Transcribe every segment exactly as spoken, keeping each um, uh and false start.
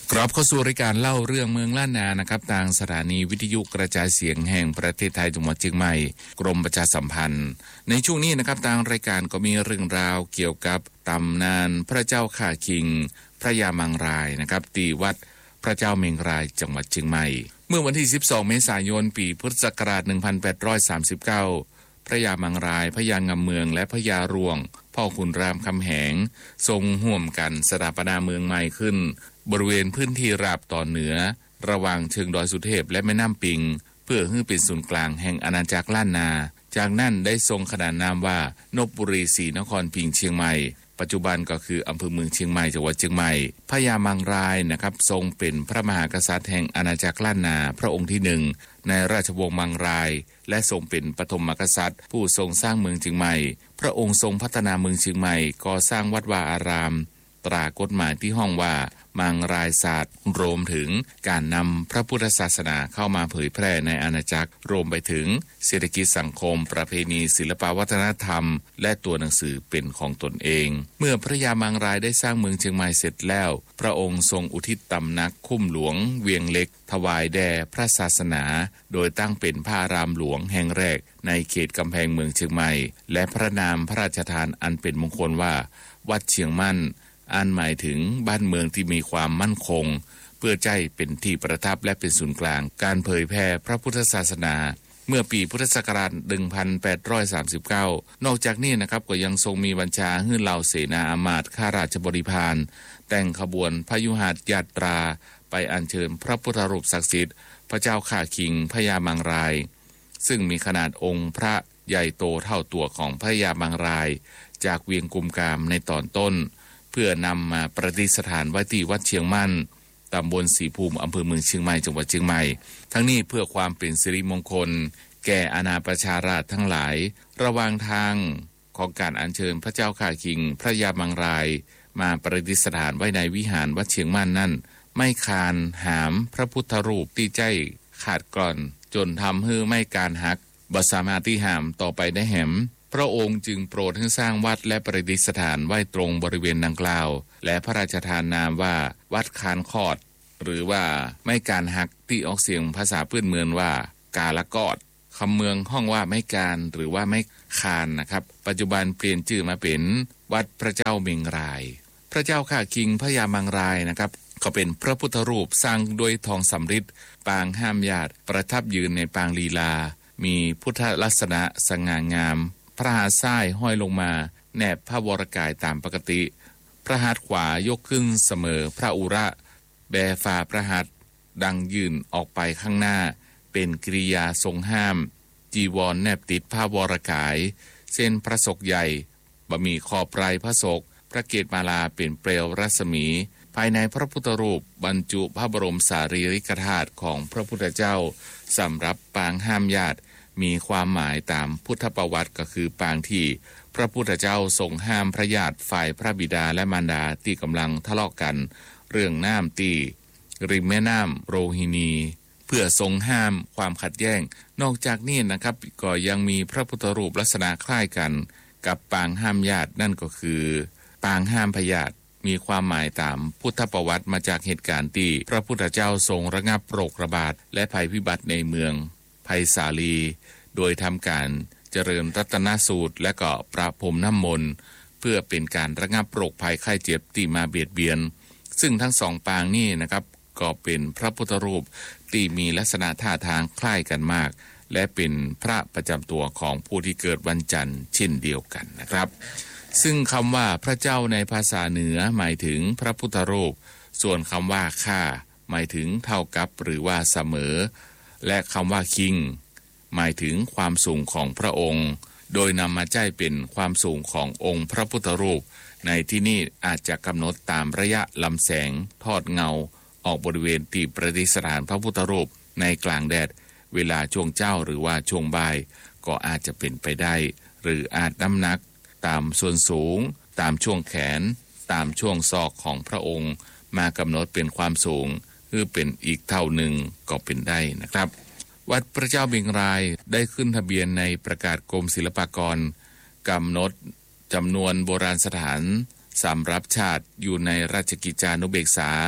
กรอบเข้าสู่รายการเล่าเรื่องเมืองล้านนานะครับทางสถานีวิทยุกระจายเสียงแห่งประเทศไทยจังหวัดเชียงใหม่กรมประชาสัมพันธ์ในช่วงนี้นะครับทางรายการก็มีเรื่องราวเกี่ยวกับตำนานพระเจ้าข่าคิงพระยามังรายนะครับที่วัดพระเจ้าเมงรายจังหวัดเชียงใหม่เมื่อวันที่สิบสองเมษายนปีพุทธศักราชหนึ่งพันแปดร้อยสามสิบเก้าพระยามังรายพระยางามเมืองและพระยารวงพ่อขุนรามคำแหงทรงห่วมกันสถาปนาเมืองใหม่ขึ้นบริเวณพื้นที่ราบตอนเหนือระหว่างเชิงดอยสุเทพและแม่น้ำปิงเพื่อให้เป็นศูนย์กลางแห่งอาณาจักรล้านนาจากนั้นได้ทรงขนานนามว่านพบุรีศรีนครพิงค์เชียงใหม่ปัจจุบันก็คืออำเภอเมืองเชียงใหม่จังหวัดเชียงใหม่พระยามังรายนะครับทรงเป็นพระมหากษัตริย์แห่งอาณาจักรล้านนาพระองค์ที่หนึ่งในราชวงศ์มังรายและทรงเป็นปฐมกษัตริย์ผู้ทรงสร้างเมืองเชียงใหม่พระองค์ทรงพัฒนาเมืองเชียงใหม่ก่อสร้างวัดวาอารามตรากฎหมายที่ห้องว่ามังรายศาสตร์รวมถึงการนำพระพุทธศาสนาเข้ามาเผยแพร่ในอาณาจักรรวมไปถึงเศรษฐกิจสังคมประเพณีศิลปวัฒนธรรมและตัวหนังสือเป็นของตนเองเมื่อพระยามังรายได้สร้างเมืองเชียงใหม่เสร็จแล้วพระองค์ทรงอุทิศตำหนักคุ้มหลวงเวียงเล็กถวายแด่พระศาสนาโดยตั้งเป็นพระอารามหลวงแห่งแรกในเขตกำแพงเมืองเชียงใหม่และพระนามพระราชทานอันเป็นมงคลว่าวัดเชียงมั่นอันหมายถึงบ้านเมืองที่มีความมั่นคงเพื่อใจเป็นที่ประทับและเป็นศูนย์กลางการเผยแพร่พระพุทธศาสนาเมื่อปีพุทธศักราชหนึ่งพันแปดร้อยสามสิบเก้านอกจากนี้นะครับก็ยังทรงมีบัญชาให้เหล่าเสนาอามาตย์ข้าราชบริพารแต่งขบวนพยุหยาตราไปอัญเชิญพระพุทธรูปศักดิ์สิทธิ์พระเจ้าข่าคิงพระยามังรายซึ่งมีขนาดองค์พระใหญ่โตเท่าตัวของพระยามังรายจากเวียงกุมกามในตอนต้นเพื่อนำมาประดิษฐานไว้ที่วัดเชียงมั่นตำบลศรีภูมิอำเภอเมืองเชียงใหม่จังหวัดเชียงใหม่ทั้งนี้เพื่อความเป็นสิริมงคลแก่อาณาประชาราษฎร์ทั้งหลายระหว่างทางของการอัญเชิญพระเจ้าข่าคิงพระยามังรายมาประดิษฐานไว้ในวิหารวัดเชียงมั่นนั่นไม่คานหามพระพุทธรูปที่ใจขาดกร่อนจนทำให้ไม่การหักบ่สามารถที่หามต่อไปได้แหมพระองค์จึงโปรดให้สร้างวัดและประดิษฐานไว้ตรงบริเวณดังกล่าวและพระราชทานนามว่าวัดคานคอดหรือว่าไม่การหักที่ออกเสียงภาษาพื้นเมืองว่ากาละกอดคำเมืองห้องว่าไม่การหรือว่าไม่คานนะครับปัจจุบันเปลี่ยนชื่อมาเป็นวัดพระเจ้าเมงรายพระเจ้าข่าคิงพระยามังรายนะครับก็เป็นพระพุทธรูปสร้างด้วยทองสำริดปางห้ามญาติประทับยืนในปางลีลามีพุทธลักษณะสง่างามพระหัตถ์ซ้ายห้อยลงมาแนบพระวรกายตามปกติพระหัตถ์ขวายกขึ้นเสมอพระอุระแบฝ่าพระหัตถ์ดังยื่นออกไปข้างหน้าเป็นกิริยาทรงห้ามจีวรแนบติดพระวรกายเส้นพระศกใหญ่บะหมี่คอปลายพระศกพระเกศมาลาเป็นเปลวรัศมีภายในพระพุทธรูปบรรจุพระบรมสารีริกธาตุของพระพุทธเจ้าสำหรับปางห้ามญาติมีความหมายตามพุทธประวัติก็คือปางที่พระพุทธเจ้าทรงห้ามพระญาติฝ่ายพระบิดาและมารดาที่กำลังทะเลาะกันเรื่องน้ำตีริมแม่น้ำโรฮินีเพื่อทรงห้ามความขัดแย้งนอกจากนี้นะครับก็ยังมีพระพุทธรูปลักษณะคล้ายกันกับปางห้ามญาตินั่นก็คือปางห้ามพญาติมีความหมายตามพุทธประวัติมาจากเหตุการณ์ที่พระพุทธเจ้าทรงระงับโรคระบาดและภัยพิบัติในเมืองไผ่สาลีโดยทำการเจริญรัตนสูตรและก็ประพรมน้ำมนต์เพื่อเป็นการระงับโรคภัยไข้เจ็บที่มาเบียดเบียนซึ่งทั้งสองปางนี้นะครับก็เป็นพระพุทธรูปที่มีลักษณะท่าทางคล้ายกันมากและเป็นพระประจำตัวของผู้ที่เกิดวันจันทร์เช่นเดียวกันนะครับซึ่งคำว่าพระเจ้าในภาษาเหนือหมายถึงพระพุทธรูปส่วนคำว่าข้าหมายถึงเท่ากับหรือว่าเสมอและคำว่าคิงหมายถึงความสูงของพระองค์โดยนำมาใช้เป็นความสูงขององค์พระพุทธรูปในที่นี้อาจจะกำหนดตามระยะลำแสงทอดเงาออกบริเวณที่ประดิษฐานพระพุทธรูปในกลางแดดเวลาช่วงเจ้าหรือว่าช่วงบ่ายก็อาจจะเป็นไปได้หรืออาจน้ำหนักตามส่วนสูงตามช่วงแขนตามช่วงศอกของพระองค์มากำหนดเป็นความสูงคือเป็นอีกเท่าหนึ่งก็เป็นได้นะครับวัดพระเจ้าเมงรายได้ขึ้นทะเบียนในประกาศกรมศิลปากรกำหนดจำนวนโบราณสถานสำหรับชาติอยู่ในราชกิจจานุเบกษา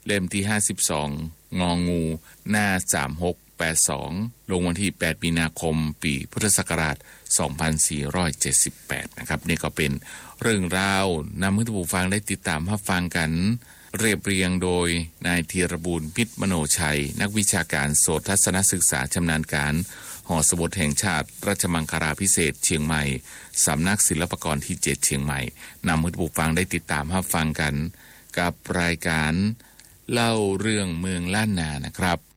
เล่มที่ห้าสิบสองงองูหน้าสามหกแปดสองลงวันที่แปดมีนาคมปีพุทธศักราชสองพันสี่ร้อยเจ็ดสิบแปดนะครับนี่ก็เป็นเรื่องราวนำให้ท่านผู้ฟังได้ติดตามรับฟังกันเรียบเรียงโดยนายธีรบูลพิษมโนชัยนักวิชาการโสตทัศนศึกษาชำนาญการหอสมุดแห่งชาติราชมังคลาภิเษกเชียงใหม่สำนักศิลปากรที่เจ็ดเชียงใหม่นำให้ท่านผู้ฟังได้ติดตามรับฟังกันกับรายการเล่าเรื่องเมืองล้านนานะครับ